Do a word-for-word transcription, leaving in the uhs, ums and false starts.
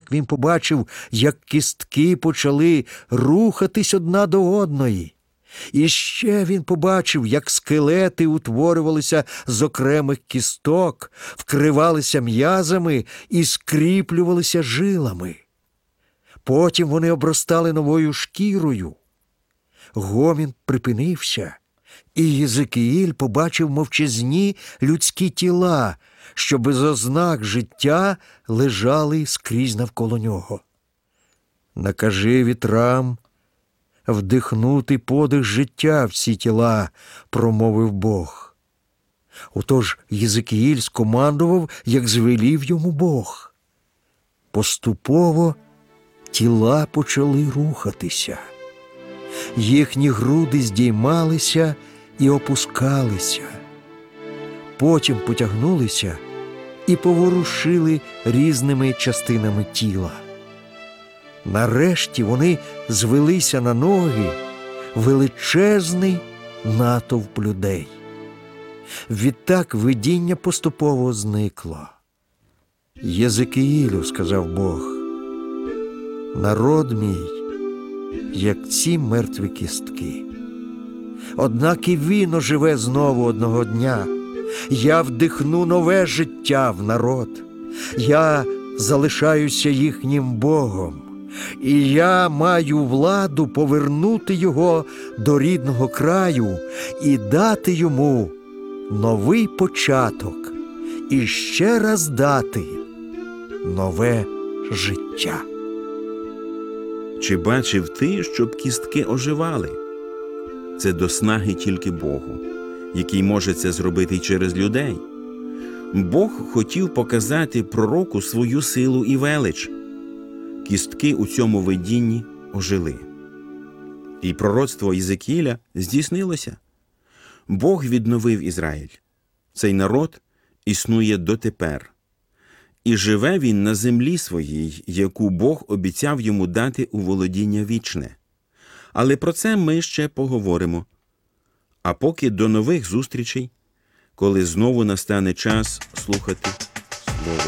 Відтак він побачив, як кістки почали рухатись одна до одної. І ще він побачив, як скелети утворювалися з окремих кісток, вкривалися м'язами і скріплювалися жилами. Потім вони обростали новою шкірою. Гомін припинився, і Єзекіїль побачив мовчазні людські тіла, що без ознак життя лежали скрізь навколо нього. «Накажи вітрам вдихнути подих життя в ці тіла», – промовив Бог. Отож Єзекіїль скомандував, як звелів йому Бог. Поступово тіла почали рухатися. Їхні груди здіймалися і опускалися. Потім потягнулися і поворушили різними частинами тіла. Нарешті вони звелися на ноги, величезний натовп людей. Відтак видіння поступово зникло. «Єзекіїлю, – сказав Бог, – народ мій, як ці мертві кістки. Однак і він оживе знову одного дня. Я вдихну нове життя в народ. Я залишаюся їхнім Богом. І я маю владу повернути його до рідного краю і дати йому новий початок, і ще раз дати нове життя». Чи бачив ти, щоб кістки оживали? Це до снаги тільки Богу, який може це зробити й через людей. Бог хотів показати пророку свою силу і велич. Кістки у цьому видінні ожили. І пророцтво Єзекіїля здійснилося. Бог відновив Ізраїль. Цей народ існує дотепер. І живе він на землі своїй, яку Бог обіцяв йому дати у володіння вічне. Але про це ми ще поговоримо. А поки до нових зустрічей, коли знову настане час слухати